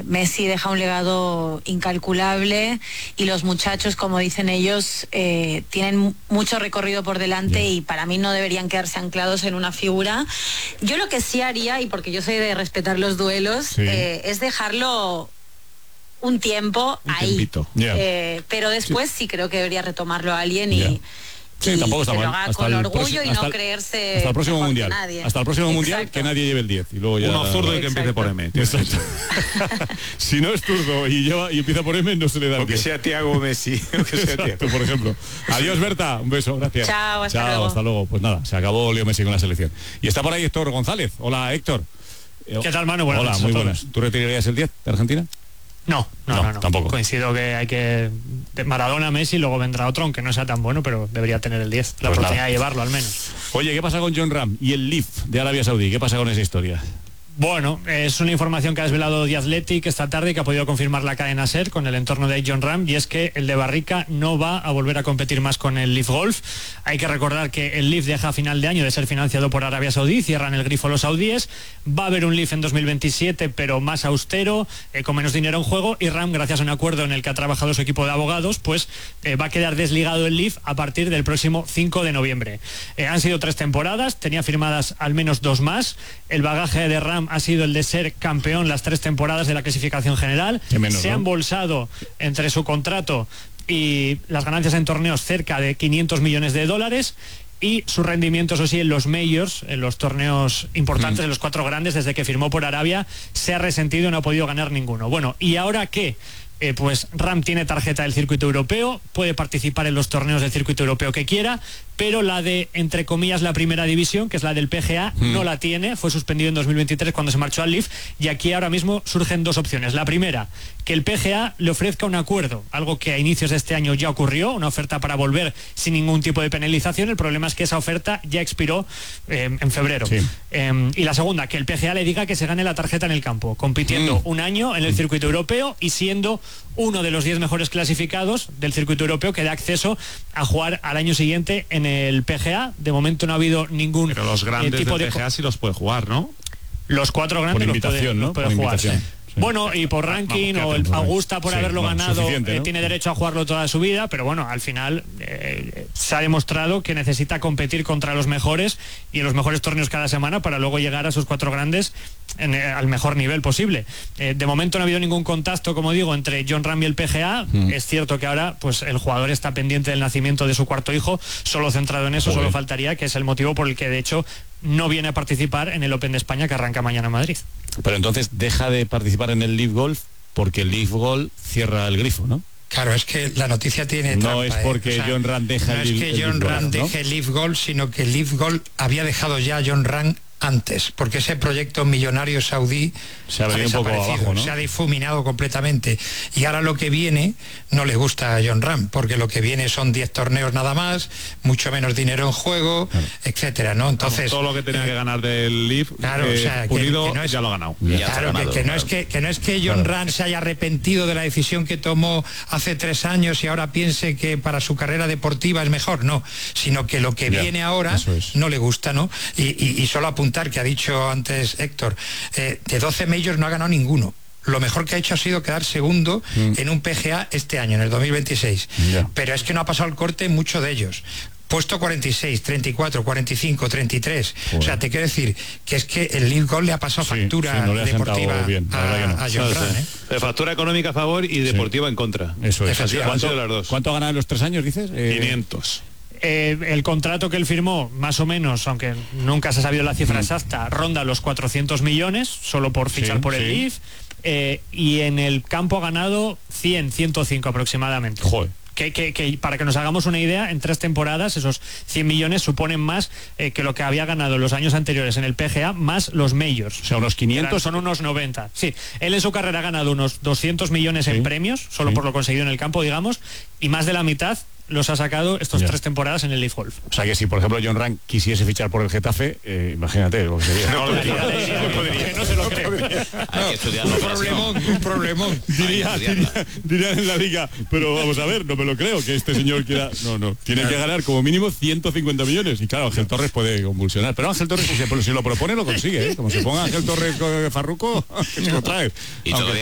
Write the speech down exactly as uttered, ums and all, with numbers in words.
eh, Messi deja un legado incalculable y los muchachos, como dicen ellos, eh, tienen mucho recorrido por delante yeah. y para mí no deberían quedarse anclados en una figura. Yo lo que sí haría, y porque yo soy de respetar los duelos, sí. eh, es dejarlo un tiempo un ahí. Yeah. Eh, pero después sí. sí creo que debería retomarlo a alguien yeah. y... Sí, y tampoco está que mal. lo haga hasta con el orgullo prosi- y no creerse hasta el próximo mundial. Nadie. Hasta el próximo Exacto. mundial que nadie lleve el diez y luego ya uno zurdo y que empiece por M. Exacto. Si no es zurdo y lleva y empieza por M no se le da. O que sea Thiago Messi, o que sea Thiago, por ejemplo. Adiós Berta, un beso, gracias. Chao, hasta Chao, luego. hasta luego. Pues nada, se acabó Leo Messi con la selección. Y está por ahí Héctor González. Hola, Héctor. ¿Qué tal, Manu? Buenas Hola, muy buenas. ¿Tú retirarías el diez de Argentina? No, no, no, no, no, tampoco. Coincido que hay que... Maradona, Messi, luego vendrá otro, aunque no sea tan bueno, pero debería tener el diez, la pues oportunidad nada. de llevarlo al menos. Oye, ¿qué pasa con Jon Rahm y el Leaf de Arabia Saudí? ¿Qué pasa con esa historia? Bueno, es una información que ha desvelado The Athletic esta tarde y que ha podido confirmar la cadena SER con el entorno de Jon Rahm, y es que el de Barrica no va a volver a competir más con el Leaf Golf. Hay que recordar que el Leaf deja a final de año de ser financiado por Arabia Saudí, cierran el grifo los saudíes, va a haber un Leaf en dos mil veintisiete pero más austero, eh, con menos dinero en juego, y Rahm, gracias a un acuerdo en el que ha trabajado su equipo de abogados, pues eh, va a quedar desligado el Leaf a partir del próximo cinco de noviembre. Eh, han sido tres temporadas, tenía firmadas al menos dos más, el bagaje de Rahm ha sido el de ser campeón las tres temporadas de la clasificación general, menos, se ¿no? ha embolsado entre su contrato y las ganancias en torneos cerca de quinientos millones de dólares, y su rendimiento, eso sí, en los majors, en los torneos importantes, mm. de los cuatro grandes, desde que firmó por Arabia, se ha resentido y no ha podido ganar ninguno. Bueno, ¿y ahora qué? Eh, pues Rahm tiene tarjeta del circuito europeo, puede participar en los torneos del circuito europeo que quiera, pero la de, entre comillas, la primera división, que es la del P G A, mm. no la tiene, fue suspendido en dos mil veintitrés cuando se marchó al Leaf, y aquí ahora mismo surgen dos opciones. La primera, que el P G A le ofrezca un acuerdo, algo que a inicios de este año ya ocurrió, una oferta para volver sin ningún tipo de penalización. El problema es que esa oferta ya expiró eh, en febrero. Sí. Eh, y la segunda, que el P G A le diga que se gane la tarjeta en el campo, compitiendo mm. un año en el circuito europeo y siendo uno de los diez mejores clasificados del circuito europeo que da acceso a jugar al año siguiente en el P G A. De momento no ha habido ningún Pero los grandes eh, tipo del de... P G A sí los puede jugar, ¿no? Los cuatro grandes por invitación, los puede, ¿no? los puede por jugar. invitación. Sí. Bueno, y por ranking, vamos, o el vamos, Augusta por sí, haberlo bueno, ganado, ¿no? eh, tiene derecho a jugarlo toda su vida, pero bueno, al final eh, se ha demostrado que necesita competir contra los mejores y en los mejores torneos cada semana para luego llegar a sus cuatro grandes en, eh, al mejor nivel posible. Eh, de momento no ha habido ningún contacto, como digo, entre Jon Rahm y el P G A. Mm. Es cierto que ahora pues el jugador está pendiente del nacimiento de su cuarto hijo, solo centrado en eso. Joder. Solo faltaría, que es el motivo por el que de hecho no viene a participar en el Open de España que arranca mañana en Madrid. Pero entonces deja de participar en el Leaf Golf porque el Leaf Golf cierra el grifo, ¿no? Claro, es que la noticia tiene no trampa, es porque ¿eh? O sea, Jon Rahm deja no el, es que Jon Rahm deje el Leaf Golf, sino que el Leaf Golf había dejado ya a Jon Rahm antes, porque ese proyecto millonario saudí se ha venido un poco abajo, ¿no? Se ha difuminado completamente, y ahora lo que viene no le gusta a Jon Rahm, porque lo que viene son diez torneos nada más, mucho menos dinero en juego, claro, etcétera, ¿no? Entonces, Vamos, todo lo que tenía eh, que ganar del Leaf, claro, eh, o sea, Pulido, que, que no es, ya lo ha ganado. Ya claro, ganado, que, que, claro. No es que, que no es que Jon Rahm se haya arrepentido de la decisión que tomó hace tres años y ahora piense que para su carrera deportiva es mejor, no, sino que lo que ya, viene ahora es. no le gusta, ¿no? Y, y, y solo apuntar que ha dicho antes Héctor, eh, de doce majors no ha ganado ninguno. Lo mejor que ha hecho ha sido quedar segundo mm. en un P G A este año, en el dos mil veintiséis. Yeah. Pero es que no ha pasado el corte en muchos de ellos. Puesto cuarenta y seis, treinta y cuatro, cuarenta y cinco, treinta y tres. Joder. O sea, te quiero decir que es que el Leaf Golf le ha pasado sí, factura sí, no le ha deportiva bien, a, no. a Jon Rahm. ¿eh? Factura económica a favor y deportiva sí. en contra. Eso es. ¿Cuánto, las dos. ¿Cuánto ha ganado en los tres años, dices? Eh... quinientos. Eh, el contrato que él firmó, más o menos, aunque nunca se ha sabido la cifra mm. exacta, ronda los cuatrocientos millones, solo por fichar sí, por el sí. Leaf, eh, y en el campo ha ganado cien, ciento cinco aproximadamente. Joder. Que, que, que para que nos hagamos una idea, en tres temporadas esos cien millones suponen más eh, que lo que había ganado en los años anteriores en el P G A, más los majors. O sea, unos quinientos. Son unos noventa. Sí, él en su carrera ha ganado unos doscientos millones sí. en premios, solo sí. por lo conseguido en el campo, digamos, y más de la mitad los ha sacado estos yeah. tres temporadas en el Leaf Golf. O sea que si, por ejemplo, Jon Rahm quisiese fichar por el Getafe, eh, imagínate lo que sería. No, no, podría, no, no, podría. no se lo creo. Hay que estudiarlo. Un problemón, un problemón. Diría, diría, diría en la liga, pero vamos a ver, no me lo creo, que este señor quiera... No, no, tiene que ganar como mínimo ciento cincuenta millones. Y claro, Ángel Torres puede convulsionar. Pero Ángel Torres, si, se, si lo propone, lo consigue, ¿eh? Como se ponga Ángel Torres Farruco, que se lo trae.